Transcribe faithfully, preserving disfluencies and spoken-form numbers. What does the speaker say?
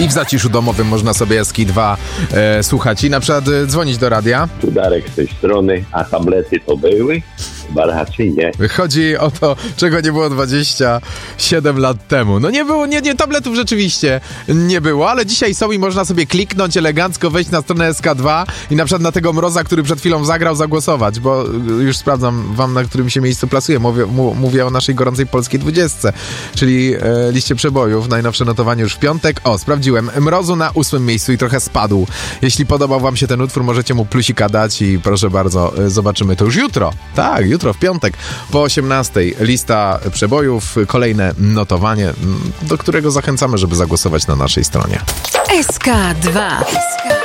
I w zaciszu domowym można sobie S K dwa e, słuchać i na przykład e, dzwonić do radia. Tu Darek z tej strony, a tablety to były? Chyba raczej nie. Chodzi o to, czego nie było dwadzieścia siedem lat temu. No nie było, nie, nie, tabletów rzeczywiście nie było, ale dzisiaj są i można sobie kliknąć elegancko, wejść na stronę S K dwa i na przykład na tego Mroza, który przed chwilą zagrał, zagłosować, bo już sprawdzam wam, na którym się miejscu plasuje. Mówię, mu, mówię o naszej gorącej polskiej dwudziestce, czyli e, liście przebojów. Najnowsze notowanie już w piątek. O, sprawdziłem. Mrozu na ósmym miejscu i trochę spadł. Jeśli podobał wam się ten utwór, możecie mu plusika dać i proszę bardzo, e, zobaczymy to już jutro. Tak, jutro w piątek po osiemnastej lista przebojów, kolejne notowanie, do którego zachęcamy, żeby zagłosować na naszej stronie. S K dwa.